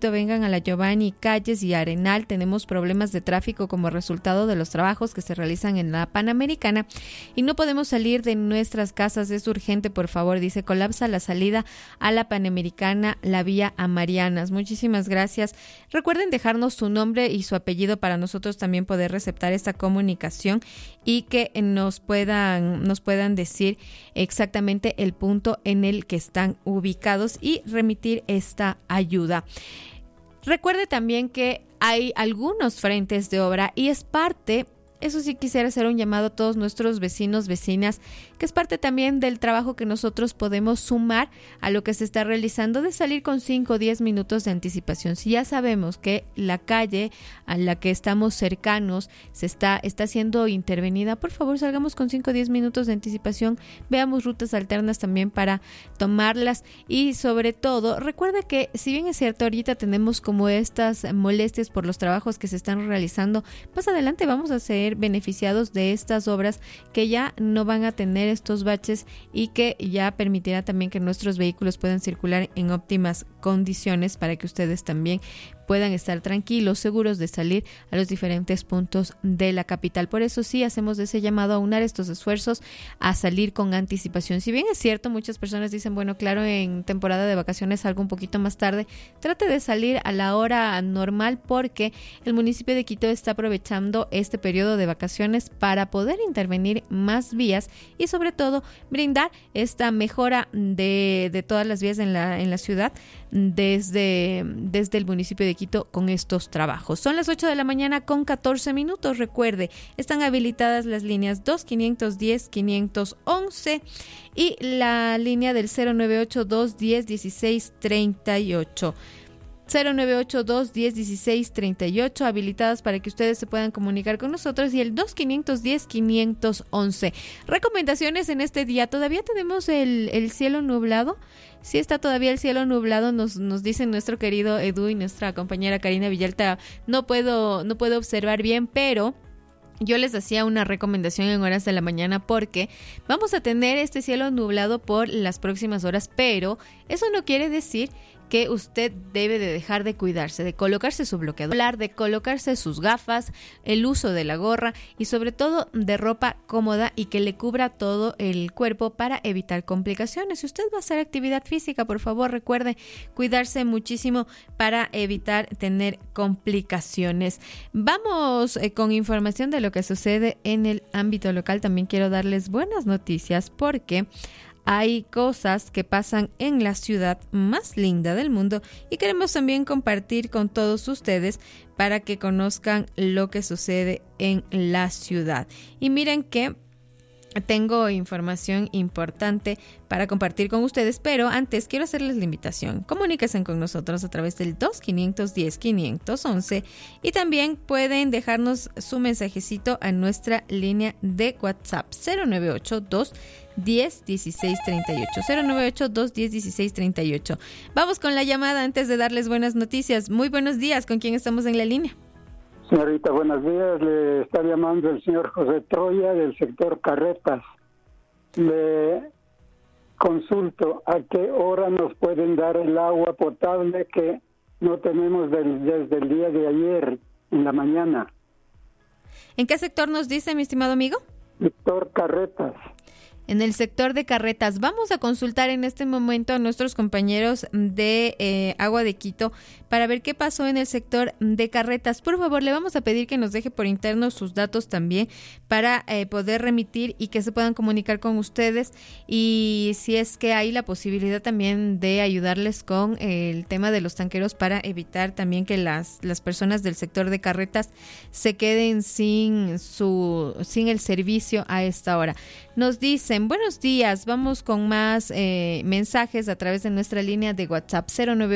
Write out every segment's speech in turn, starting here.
Quito, vengan a la Giovanni Calles y Arenal. Tenemos problemas de tráfico como resultado de los trabajos que se realizan en la Panamericana y no podemos salir de nuestras casas. Es urgente, por favor. Dice, colapsa la salida a la Panamericana, la vía a Marianas. Muchísimas gracias. Recuerden dejarnos su nombre y su apellido para nosotros también poder receptar esta comunicación y que nos puedan decir exactamente el punto en el que están ubicados y remitir esta ayuda. Recuerde también que hay algunos frentes de obra y es parte, eso sí quisiera hacer un llamado a todos nuestros vecinos, vecinas, que es parte también del trabajo que nosotros podemos sumar a lo que se está realizando, de salir con 5 o 10 minutos de anticipación. Si ya sabemos que la calle a la que estamos cercanos está siendo intervenida, por favor salgamos con 5 o 10 minutos de anticipación, veamos rutas alternas también para tomarlas y sobre todo recuerda que si bien es cierto ahorita tenemos como estas molestias por los trabajos que se están realizando, más adelante vamos a ser beneficiados de estas obras que ya no van a tener estos baches y que ya permitirá también que nuestros vehículos puedan circular en óptimas condiciones para que ustedes también puedan estar tranquilos, seguros de salir a los diferentes puntos de la capital. Por eso sí hacemos ese llamado a unar estos esfuerzos, a salir con anticipación. Si bien es cierto, muchas personas dicen, bueno, claro, en temporada de vacaciones salgo un poquito más tarde, trate de salir a la hora normal porque el municipio de Quito está aprovechando este periodo de vacaciones para poder intervenir más vías y sobre todo brindar esta mejora de todas las vías en la ciudad desde el municipio de Quito con estos trabajos. Son las 8 de la mañana con 14 minutos. Recuerde, están habilitadas las líneas 2-510-511 y la línea del 098-210-1638. 098-210-1638 habilitadas para que ustedes se puedan comunicar con nosotros y el 2-510-511. Recomendaciones en este día. ¿Todavía tenemos el cielo nublado? Sí está todavía el cielo nublado, nos dice nuestro querido Edu y nuestra compañera Karina Villalta. No puedo observar bien, pero yo les hacía una recomendación en horas de la mañana porque vamos a tener este cielo nublado por las próximas horas, pero eso no quiere decir que usted debe de dejar de cuidarse, de colocarse su bloqueador, de colocarse sus gafas, el uso de la gorra y sobre todo de ropa cómoda y que le cubra todo el cuerpo para evitar complicaciones. Si usted va a hacer actividad física, por favor recuerde cuidarse muchísimo para evitar tener complicaciones. Vamos con información de lo que sucede en el ámbito local. También quiero darles buenas noticias porque hay cosas que pasan en la ciudad más linda del mundo y queremos también compartir con todos ustedes para que conozcan lo que sucede en la ciudad. Y miren que tengo información importante para compartir con ustedes, pero antes quiero hacerles la invitación. Comuníquense con nosotros a través del 2-510-511 y también pueden dejarnos su mensajecito a nuestra línea de WhatsApp 098-210-1638. 098-210-1638. Vamos con la llamada antes de darles buenas noticias. Muy buenos días, ¿con quién estamos en la línea? Señorita, buenos días. Le está llamando el señor José Troya del sector Carretas. Le consulto a qué hora nos pueden dar el agua potable que no tenemos desde el día de ayer en la mañana. ¿En qué sector nos dice, mi estimado amigo? Sector Carretas. En el sector de Carretas. Vamos a consultar en este momento a nuestros compañeros de Agua de Quito para ver qué pasó en el sector de Carretas. Por favor, le vamos a pedir que nos deje por interno sus datos también para poder remitir y que se puedan comunicar con ustedes y si es que hay la posibilidad también de ayudarles con el tema de los tanqueros para evitar también que las personas del sector de Carretas se queden sin el servicio a esta hora. Nos dicen, buenos días, vamos con más mensajes a través de nuestra línea de WhatsApp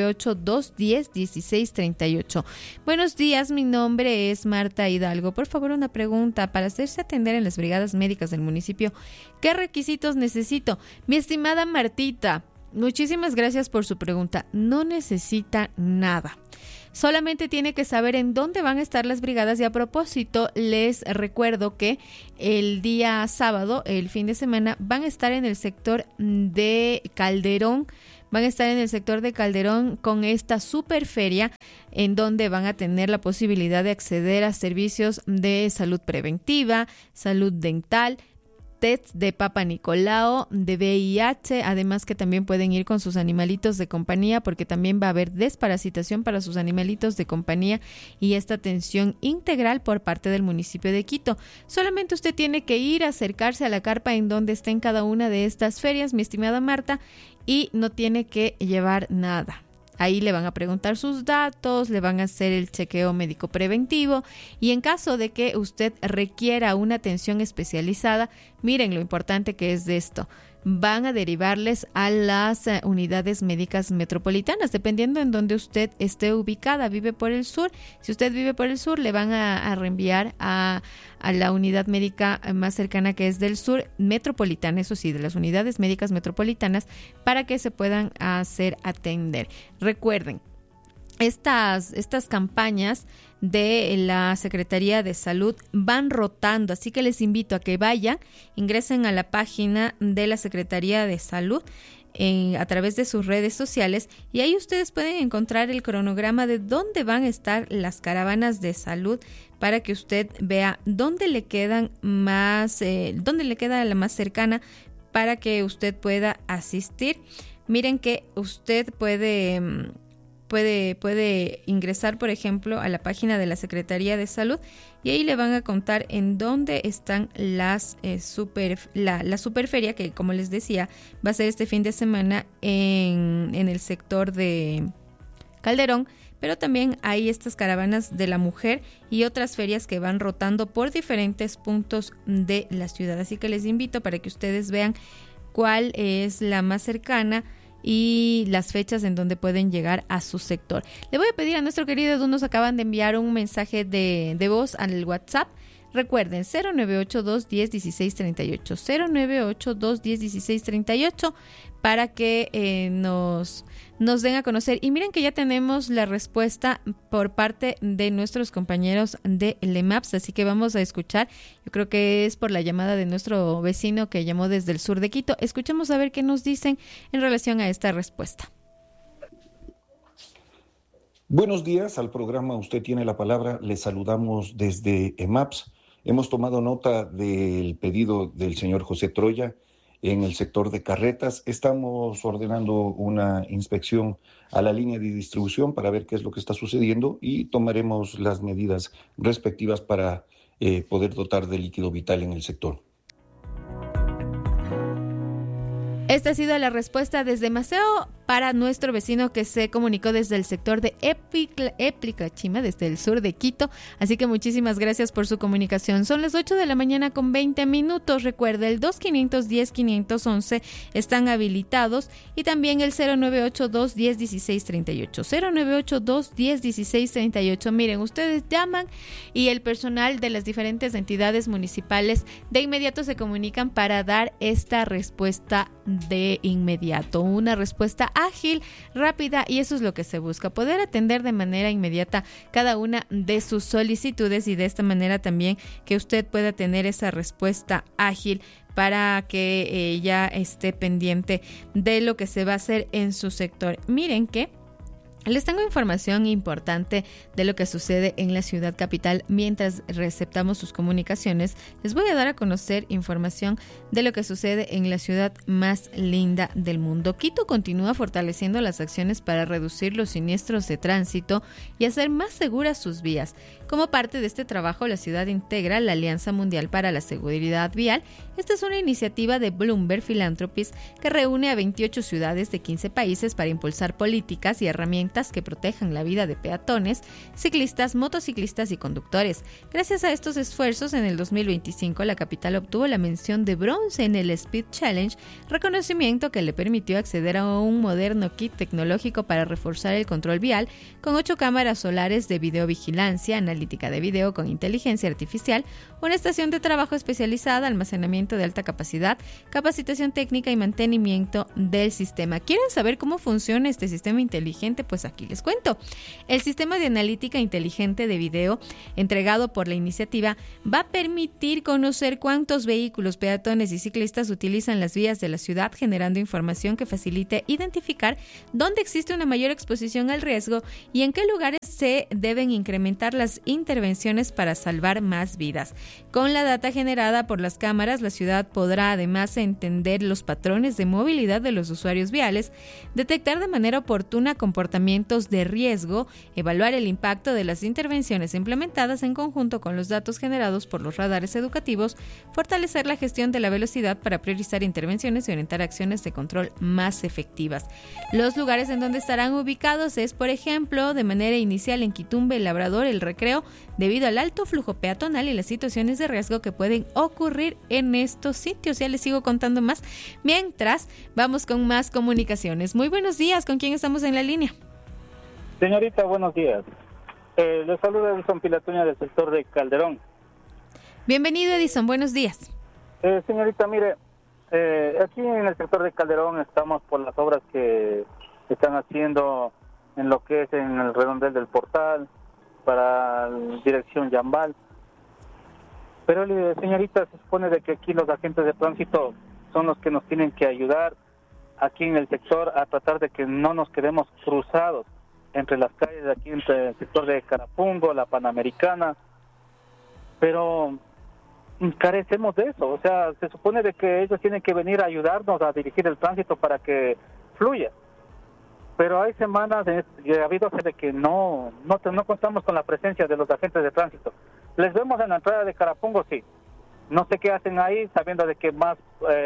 098-210-1638. Buenos días, mi nombre es Marta Hidalgo. Por favor, una pregunta. Para hacerse atender en las brigadas médicas del municipio, ¿qué requisitos necesito? Mi estimada Martita, muchísimas gracias por su pregunta. No necesita nada. Solamente tiene que saber en dónde van a estar las brigadas y a propósito les recuerdo que el día sábado, el fin de semana, van a estar en el sector de Calderón, van a estar en el sector de Calderón con esta super feria en donde van a tener la posibilidad de acceder a servicios de salud preventiva, salud dental, test de Papa Nicolau, de VIH, además que también pueden ir con sus animalitos de compañía porque también va a haber desparasitación para sus animalitos de compañía y esta atención integral por parte del municipio de Quito. Solamente usted tiene que ir a acercarse a la carpa en donde estén cada una de estas ferias, mi estimada Marta, y no tiene que llevar nada. Ahí le van a preguntar sus datos, le van a hacer el chequeo médico preventivo y en caso de que usted requiera una atención especializada, miren lo importante que es de esto. Van a derivarles a las unidades médicas metropolitanas, dependiendo en donde usted esté ubicada. Vive por el sur. Si usted vive por el sur, le van a reenviar a la unidad médica más cercana, que es del sur metropolitana, eso sí, de las unidades médicas metropolitanas, para que se puedan hacer atender. Recuerden, estas campañas de la Secretaría de Salud van rotando, así que les invito a que vayan, ingresen a la página de la Secretaría de Salud a través de sus redes sociales y ahí ustedes pueden encontrar el cronograma de dónde van a estar las caravanas de salud para que usted vea dónde le quedan más, dónde le queda la más cercana para que usted pueda asistir. Miren que usted puede ingresar, por ejemplo, a la página de la Secretaría de Salud y ahí le van a contar en dónde están la superferia, que como les decía, va a ser este fin de semana en el sector de Calderón, pero también hay estas caravanas de la mujer y otras ferias que van rotando por diferentes puntos de la ciudad. Así que les invito para que ustedes vean cuál es la más cercana y las fechas en donde pueden llegar a su sector. Le voy a pedir a nuestro querido Edu, nos acaban de enviar un mensaje de voz al WhatsApp. Recuerden, 098-210-1638, 098-210-1638 para que nos den a conocer. Y miren que ya tenemos la respuesta por parte de nuestros compañeros de LEMAPS, así que vamos a escuchar. Yo creo que es por la llamada de nuestro vecino que llamó desde el sur de Quito. Escuchemos a ver qué nos dicen en relación a esta respuesta. Buenos días al programa Usted tiene la palabra. Les saludamos desde EMAPS. Hemos tomado nota del pedido del señor José Troya en el sector de carretas. Estamos ordenando una inspección a la línea de distribución para ver qué es lo que está sucediendo y tomaremos las medidas respectivas para poder dotar de líquido vital en el sector. Esta ha sido la respuesta desde Maceo para nuestro vecino que se comunicó desde el sector de Eplicachima, desde el sur de Quito. Así que muchísimas gracias por su comunicación. Son las 8 de la mañana con 20 minutos. Recuerda, el 2510-511 están habilitados y también el 098-210-1638. 098-210-1638. Miren, ustedes llaman y el personal de las diferentes entidades municipales de inmediato se comunican para dar esta respuesta de inmediato, una respuesta ágil, rápida, y eso es lo que se busca, poder atender de manera inmediata cada una de sus solicitudes y de esta manera también que usted pueda tener esa respuesta ágil para que ya esté pendiente de lo que se va a hacer en su sector. Miren que les tengo información importante de lo que sucede en la ciudad capital. Mientras receptamos sus comunicaciones, les voy a dar a conocer información de lo que sucede en la ciudad más linda del mundo. Quito continúa fortaleciendo las acciones para reducir los siniestros de tránsito y hacer más seguras sus vías. Como parte de este trabajo, la ciudad integra la Alianza Mundial para la Seguridad Vial. Esta es una iniciativa de Bloomberg Philanthropies que reúne a 28 ciudades de 15 países para impulsar políticas y herramientas que protejan la vida de peatones, ciclistas, motociclistas y conductores. Gracias a estos esfuerzos, en el 2025 la capital obtuvo la mención de bronce en el Speed Challenge, reconocimiento que le permitió acceder a un moderno kit tecnológico para reforzar el control vial con 8 cámaras solares de videovigilancia, analítica de video con inteligencia artificial, una estación de trabajo especializada, almacenamiento de alta capacidad, capacitación técnica y mantenimiento del sistema. ¿Quieren saber cómo funciona este sistema inteligente? Pues Pues aquí les cuento. El sistema de analítica inteligente de video entregado por la iniciativa va a permitir conocer cuántos vehículos, peatones y ciclistas utilizan las vías de la ciudad, generando información que facilite identificar dónde existe una mayor exposición al riesgo y en qué lugares se deben incrementar las intervenciones para salvar más vidas. Con la data generada por las cámaras, la ciudad podrá además entender los patrones de movilidad de los usuarios viales, detectar de manera oportuna comportamientos de riesgo, evaluar el impacto de las intervenciones implementadas en conjunto con los datos generados por los radares educativos, fortalecer la gestión de la velocidad para priorizar intervenciones y orientar acciones de control más efectivas. Los lugares en donde estarán ubicados es, por ejemplo, de manera inicial en Quitumbe, El Labrador, El Recreo, debido al alto flujo peatonal y las situaciones de riesgo que pueden ocurrir en estos sitios. Ya les sigo contando más. Mientras, vamos con más comunicaciones. Muy buenos días, ¿con quién estamos en la línea? Señorita, buenos días. Les saluda Edison Pilatuña del sector de Calderón. Bienvenido, Edison, buenos días. Señorita, mire, aquí en el sector de Calderón estamos por las obras que están haciendo en lo que es en el redondel del portal, para la dirección Yambal. Pero, señorita, se supone de que aquí los agentes de tránsito son los que nos tienen que ayudar aquí en el sector a tratar de que no nos quedemos cruzados entre las calles de aquí, entre el sector de Carapungo, la Panamericana, pero carecemos de eso. O sea, se supone de que ellos tienen que venir a ayudarnos a dirigir el tránsito para que fluya. Pero hay semanas ha habido de que no contamos con la presencia de los agentes de tránsito. Les vemos en la entrada de Carapungo, sí. No sé qué hacen ahí, sabiendo de que más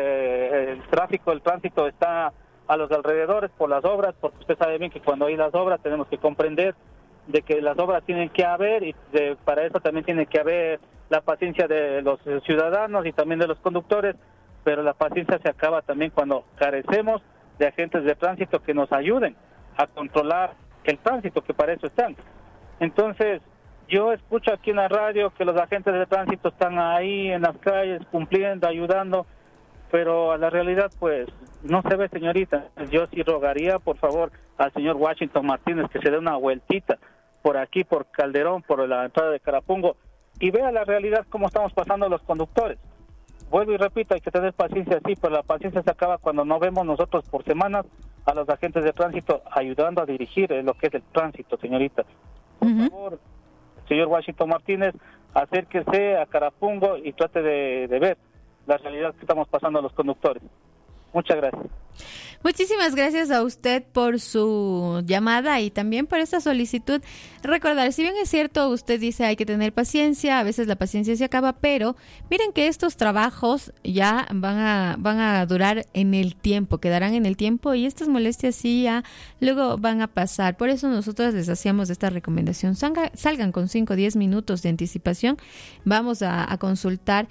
el tránsito está a los alrededores por las obras, porque usted sabe bien que cuando hay las obras tenemos que comprender de que las obras tienen que haber y para eso también tiene que haber la paciencia de los ciudadanos y también de los conductores, pero la paciencia se acaba también cuando carecemos de agentes de tránsito que nos ayuden a controlar el tránsito, que para eso están. Entonces, yo escucho aquí en la radio que los agentes de tránsito están ahí en las calles cumpliendo, ayudando, pero a la realidad pues no se ve, señorita. Yo sí rogaría, por favor, al señor Washington Martínez que se dé una vueltita por aquí, por Calderón, por la entrada de Carapungo, y vea la realidad cómo estamos pasando los conductores. Vuelvo y repito, hay que tener paciencia, sí, pero la paciencia se acaba cuando no vemos nosotros por semanas a los agentes de tránsito ayudando a dirigir lo que es el tránsito, señorita. Por favor, señor Washington Martínez, acérquese a Carapungo y trate de ver la realidad que estamos pasando a los conductores. Muchas gracias. Muchísimas gracias a usted por su llamada y también por esta solicitud. Recordar, si bien es cierto, usted dice hay que tener paciencia, a veces la paciencia se acaba, pero miren que estos trabajos ya van a durar en el tiempo, quedarán en el tiempo y estas molestias sí ya luego van a pasar. Por eso nosotros les hacíamos esta recomendación. Salgan con 5 o 10 minutos de anticipación. Vamos a consultar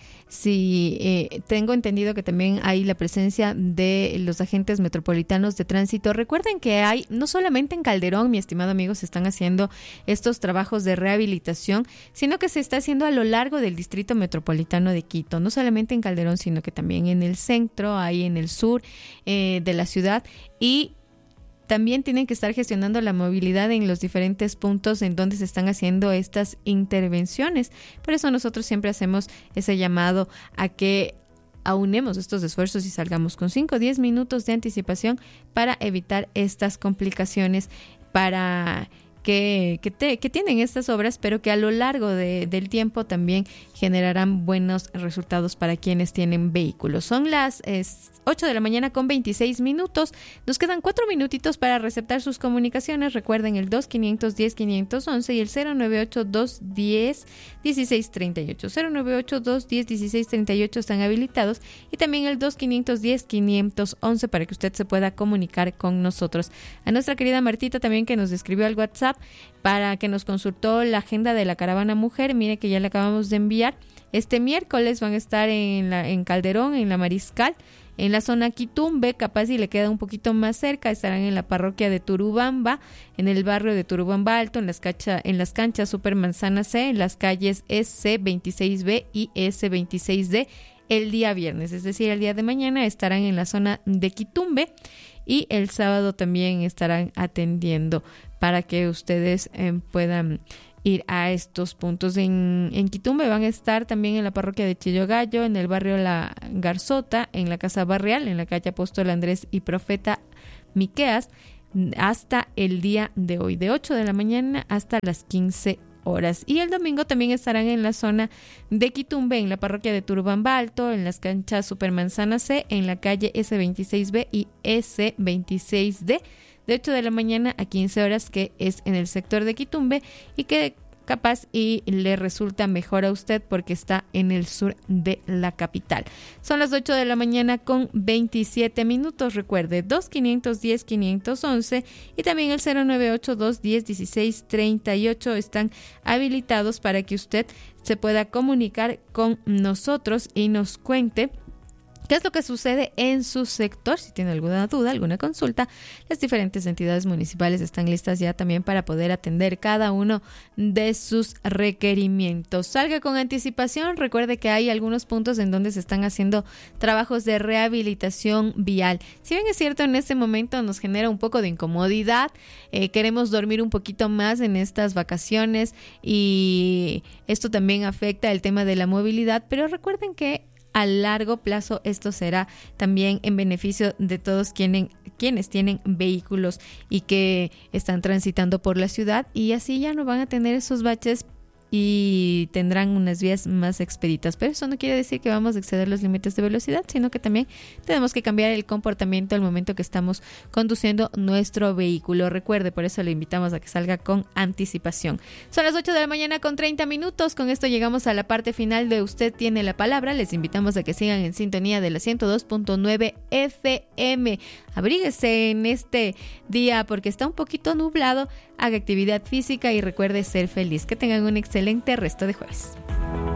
si tengo entendido que también hay la presencia de los agentes metropolitanos de tránsito. Recuerden que hay, no solamente en Calderón, mi estimado amigo, se están haciendo estos trabajos de rehabilitación, sino que se está haciendo a lo largo del distrito metropolitano de Quito, no solamente en Calderón, sino que también en el centro, ahí en el sur de la ciudad, y también tienen que estar gestionando la movilidad en los diferentes puntos en donde se están haciendo estas intervenciones. Por eso nosotros siempre hacemos ese llamado a que aunemos estos esfuerzos y salgamos con 5 o 10 minutos de anticipación para evitar estas complicaciones para que tienen estas obras, pero que a lo largo del tiempo también generarán buenos resultados para quienes tienen vehículos. Son las 8 de la mañana con 26 minutos. Nos quedan 4 minutitos para receptar sus comunicaciones. Recuerden el 2-510-511 y el 098-210-1638. 098-210-1638 están habilitados y también el 2-510-511 para que usted se pueda comunicar con nosotros. A nuestra querida Martita también, que nos escribió al WhatsApp para que nos consultó la agenda de la Caravana Mujer. Mire que ya le acabamos de enviar. Este miércoles van a estar en Calderón, en la Mariscal, en la zona Quitumbe, capaz si le queda un poquito más cerca, estarán en la parroquia de Turubamba, en el barrio de Turubamba Alto, en las canchas Super Manzana C, en las calles S26B y S26D, el día viernes, es decir, el día de mañana estarán en la zona de Quitumbe y el sábado también estarán atendiendo para que ustedes puedan ir a estos puntos. En Quitumbe van a estar también en la parroquia de Chillogallo, en el barrio La Garzota, en la Casa Barrial, en la calle Apóstol Andrés y Profeta Miqueas, hasta el día de hoy, de 8 de la mañana hasta las 15 horas. Y el domingo también estarán en la zona de Quitumbe, en la parroquia de Turubamba Alto, en las canchas Supermanzana C, en la calle S26B y S26D, de 8 de la mañana a 15 horas, que es en el sector de Quitumbe y que capaz y le resulta mejor a usted porque está en el sur de la capital. Son las 8 de la mañana con 27 minutos. Recuerde, 2510-511 y también el 0982-101638 están habilitados para que usted se pueda comunicar con nosotros y nos cuente qué es lo que sucede en su sector. Si tiene alguna duda, alguna consulta, las diferentes entidades municipales están listas ya también para poder atender cada uno de sus requerimientos. Salga con anticipación. Recuerde que hay algunos puntos en donde se están haciendo trabajos de rehabilitación vial. Si bien es cierto, en este momento nos genera un poco de incomodidad, queremos dormir un poquito más en estas vacaciones y esto también afecta el tema de la movilidad, pero recuerden que a largo plazo esto será también en beneficio de todos quienes tienen vehículos y que están transitando por la ciudad, y así ya no van a tener esos baches y tendrán unas vías más expeditas. Pero eso no quiere decir que vamos a exceder los límites de velocidad, sino que también tenemos que cambiar el comportamiento al momento que estamos conduciendo nuestro vehículo. Recuerde, por eso le invitamos a que salga con anticipación. Son las 8 de la mañana con 30 minutos. Con esto llegamos a la parte final de Usted Tiene la Palabra. Les invitamos a que sigan en sintonía de la 102.9 FM. Abríguese en este día porque está un poquito nublado. Haga actividad física y recuerde ser feliz. Que tengan un excelente resto de jueves.